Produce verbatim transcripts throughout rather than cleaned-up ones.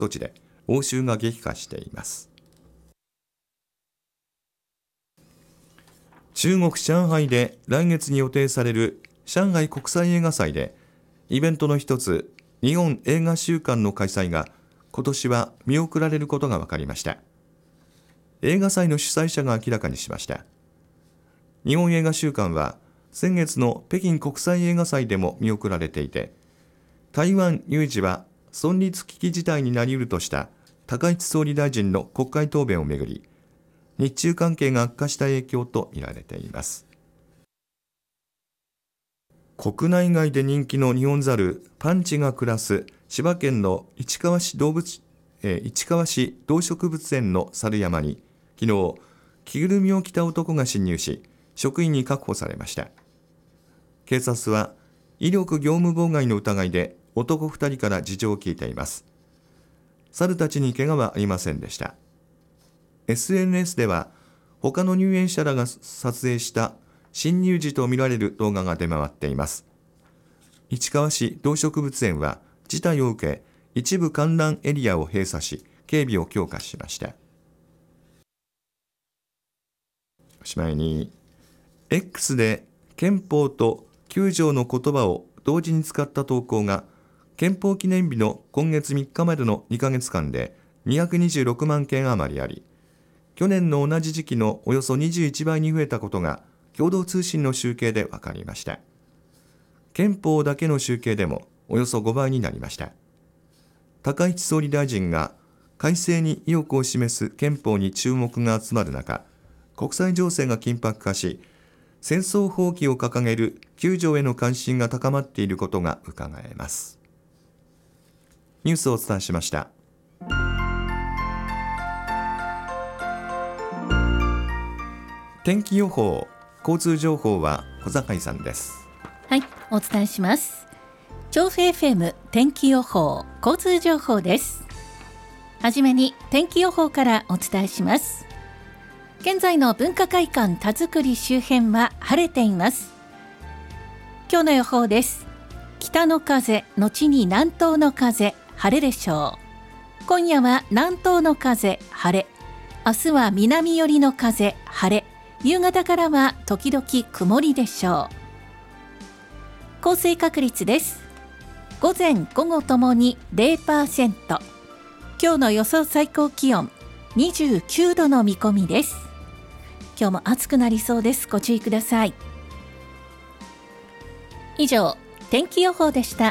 土地で応酬が激化しています。中国上海で来月に予定される上海国際映画祭で、イベントの一つ日本映画週間の開催が今年は見送られることが分かりました。映画祭の主催者が明らかにしました。日本映画週間は先月の北京国際映画祭でも見送られていて、台湾有事は存立危機事態になり得るとした高市総理大臣の国会答弁をめぐり、日中関係が悪化した影響とみられています。国内外で人気のニホンザルパンチが暮らす千葉県の市川市動物、えー、市川市動植物園の猿山に昨日着ぐるみを着た男が侵入し、職員に確保されました。警察は威力業務妨害の疑いで男ふたりから事情を聞いています。猿たちに怪我はありませんでした。エスエヌエス では他の入園者らが撮影した侵入時とみられる動画が出回っています。市川市動植物園は事態を受け、一部観覧エリアを閉鎖し、警備を強化しました。おしまいに X で憲法ときゅう条の言葉を同時に使った投稿が憲法記念日の今月みっかまでのにかげつかんでにひゃくにじゅうろくまんけん余りあり、去年の同じ時期のおよそにじゅういちばいに増えたことが共同通信の集計で分かりました。憲法だけの集計でもおよそごばいになりました。高市総理大臣が改正に意欲を示す憲法に注目が集まる中、国際情勢が緊迫化し、戦争放棄を掲げるきゅう条への関心が高まっていることがうかがえます。ニュースをお伝えしました。天気予報、交通情報は小坂井さんです。 はい、お伝えします。調布 エフエム 天気予報、交通情報です。はじめに天気予報からお伝えします。現在の文化会館田作周辺は晴れています。今日の予報です。北の風、後に南東の風、晴れでしょう。今夜は南東の風、晴れ。明日は南寄りの風、晴れ。夕方からは時々曇りでしょう。降水確率です。午前午後ともに ゼロパーセント。今日の予想最高気温にじゅうきゅうどの見込みです。今日も暑くなりそうです。ご注意ください。以上、天気予報でした。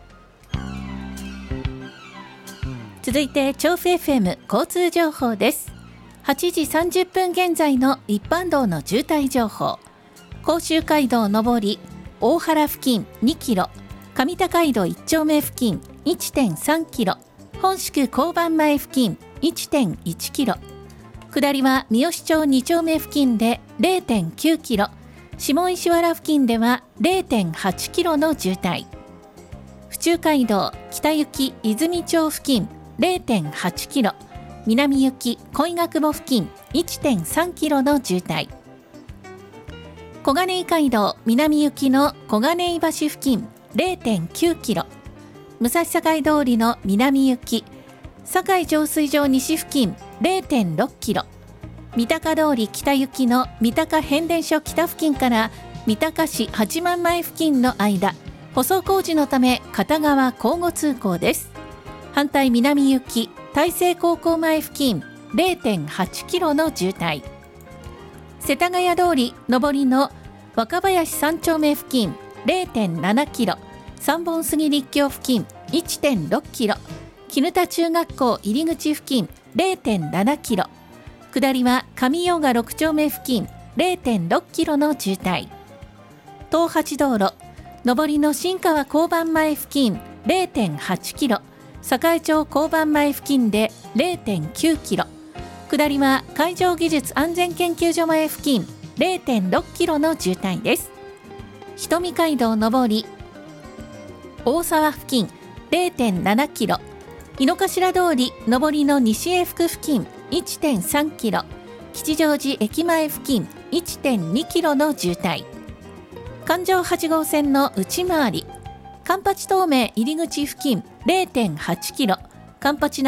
続いて調布 エフエム 交通情報です。はちじさんじゅっぷん現在の一般道の渋滞情報。甲州街道上り大原付近にキロ、上田街道いち丁目付近 いってんさんキロ、本宿交番前付近 いってんいちキロ、下りは三好町に丁目付近で れいてんきゅうキロ、下石原付近では れいてんはちキロの渋滞。府中街道北行き泉町付近 れいてんはちキロ、南行き恋ヶ窪付近 いってんさんキロの渋滞。小金井街道南行きの小金井橋付近 れいてんきゅうキロ、武蔵境通りの南行き堺浄水場西付近 れいてんろっキロ、三鷹通り北行きの三鷹変電所北付近から三鷹市八幡前付近の間、舗装工事のため片側交互通行です。反対南行き大成高校前付近 れいてんはちキロの渋滞。世田谷通り上りの若林三丁目付近 れいてんななキロ、三本杉立教付近 いってんろっキロ、絹田中学校入り口付近 れいてんななキロ、下りは上用賀ろく丁目付近 れいてんろっキロの渋滞。東八道路上りの新川交番前付近 れいてんはちキロ、栄町交番前付近で れいてんきゅうキロ、下りは海上技術安全研究所前付近 れいてんろっキロの渋滞です。瞳街道上り大沢付近 れいてんななキロ、井の頭通り上りの西永福付近 いってんさんキロ、吉祥寺駅前付近 いってんにキロの渋滞。環状はち号線の内回り環八東名入り口付近 れいてんはちキロ、 カンパチ